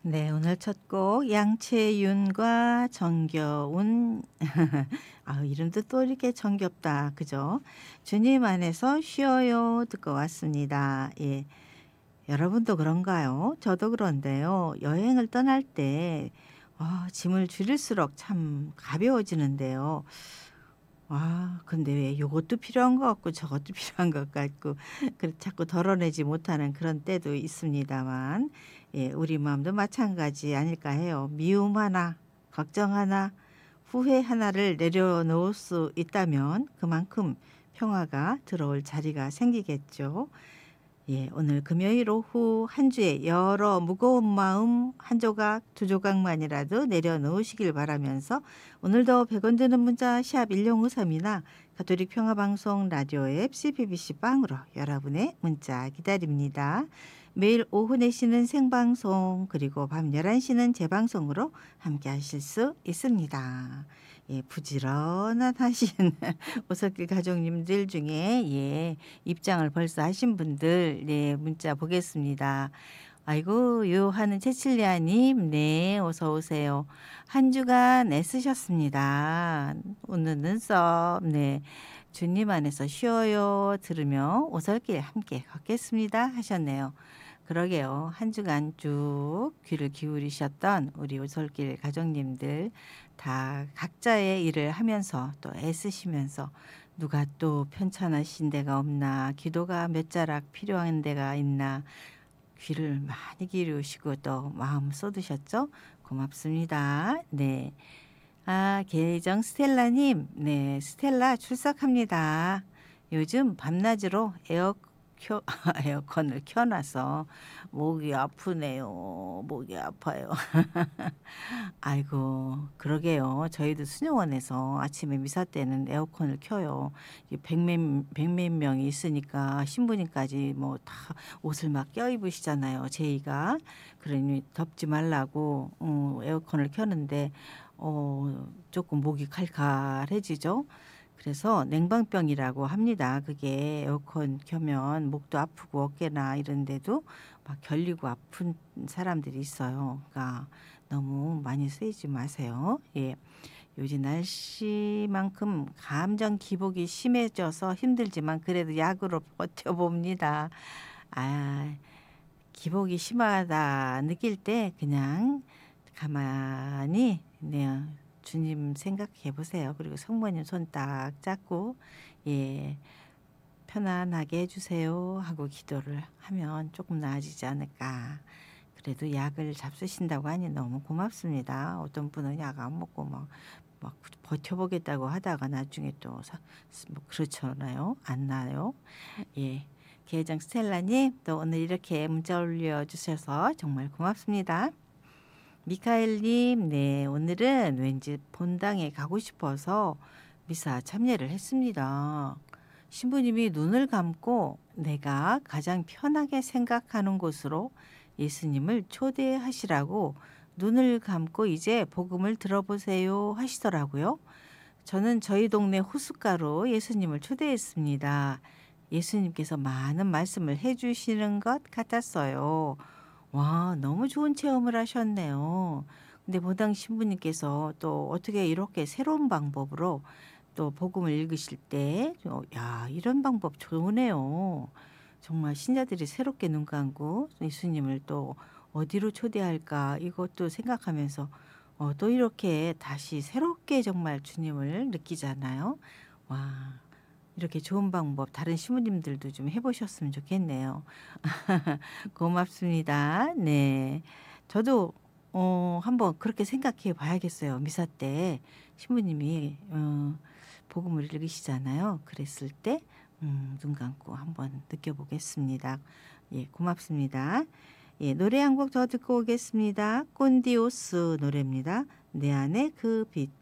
네, 오늘 첫 곡 양채윤과 정겨운 아, 이름도 또 이렇게 정겹다. 그죠? 주님 안에서 쉬어요 듣고 왔습니다. 예. 여러분도 그런가요? 저도 그런데요. 여행을 떠날 때 짐을 줄일수록 참 가벼워지는데요. 근데 왜 요것도 필요한 것 같고 저것도 필요한 것 같고 자꾸 덜어내지 못하는 그런 때도 있습니다만, 예, 우리 마음도 마찬가지 아닐까 해요. 미움 하나, 걱정 하나, 후회 하나를 내려놓을 수 있다면 그만큼 평화가 들어올 자리가 생기겠죠. 예, 오늘 금요일 오후 한 주의 여러 무거운 마음 한 조각 두 조각만이라도 내려놓으시길 바라면서, 오늘도 100원 드는 문자 샵 1053이나 가톨릭 평화방송 라디오 앱 CBBC 빵으로 여러분의 문자 기다립니다. 매일 오후 4시는 생방송, 그리고 밤 11시는 재방송으로 함께 하실 수 있습니다. 예, 부지런한 하신 오석길 가족님들 중에, 예, 입장을 벌써 하신 분들, 네, 문자 보겠습니다. 아이고, 요하는 채칠리아님, 네, 어서 오세요. 한 주간 애쓰셨습니다. 오늘 눈썹, 네, 주님 안에서 쉬어요 들으며 오솔길 함께 걷겠습니다 하셨네요. 그러게요. 한 주간 쭉 귀를 기울이셨던 우리 오솔길 가족님들 다 각자의 일을 하면서 또 애쓰시면서, 누가 또 편찮으신 데가 없나, 기도가 몇 자락 필요한 데가 있나, 귀를 많이 기울이시고 또 마음 쏟으셨죠? 고맙습니다. 네. 계정 스텔라님, 네, 스텔라 출석합니다. 요즘 밤낮으로 에어컨을 켜놔서 목이 아프네요. 목이 아파요. 아이고, 그러게요. 저희도 수녀원에서 아침에 미사 때는 에어컨을 켜요. 백몇 명이 있으니까 신부님까지 뭐 다 옷을 막 껴입으시잖아요. 제의가. 그러니 덥지 말라고 에어컨을 켜는데 조금 목이 칼칼해지죠. 그래서 냉방병이라고 합니다. 그게 에어컨 켜면 목도 아프고 어깨나 이런 데도 막 결리고 아픈 사람들이 있어요. 그러니까 너무 많이 쓰이지 마세요. 예. 요즘 날씨만큼 감정 기복이 심해져서 힘들지만 그래도 약으로 버텨봅니다. 아, 기복이 심하다 느낄 때 그냥 가만히, 네, 주님 생각해 보세요. 그리고 성모님 손 딱 잡고, 예, 편안하게 해주세요 하고 기도를 하면 조금 나아지지 않을까. 그래도 약을 잡수신다고 하니 너무 고맙습니다. 어떤 분은 약 안 먹고 막 버텨보겠다고 하다가 나중에 또 뭐 그렇잖아요. 안 나요. 예. 계정 스텔라님, 또 오늘 이렇게 문자 올려주셔서 정말 고맙습니다. 미카엘님, 네, 오늘은 왠지 본당에 가고 싶어서 미사 참여를 했습니다. 신부님이 눈을 감고 내가 가장 편하게 생각하는 곳으로 예수님을 초대하시라고 눈을 감고 이제 복음을 들어보세요 하시더라고요. 저는 저희 동네 호숫가로 예수님을 초대했습니다. 예수님께서 많은 말씀을 해주시는 것 같았어요. 와, 너무 좋은 체험을 하셨네요. 근데 보당 신부님께서 또 어떻게 이렇게 새로운 방법으로 또 복음을 읽으실 때, 야, 이런 방법 좋으네요. 정말 신자들이 새롭게 눈 감고 예수님을 또 어디로 초대할까 이것도 생각하면서 또 이렇게 다시 새롭게 정말 주님을 느끼잖아요. 와, 이렇게 좋은 방법 다른 신부님들도 좀 해보셨으면 좋겠네요. 고맙습니다. 네. 저도 한번 그렇게 생각해 봐야겠어요. 미사 때 신부님이 복음을 읽으시잖아요. 그랬을 때 눈 감고 한번 느껴보겠습니다. 예, 고맙습니다. 예, 노래 한 곡 더 듣고 오겠습니다. 꼰디오스 노래입니다. 내 안에 그 빛.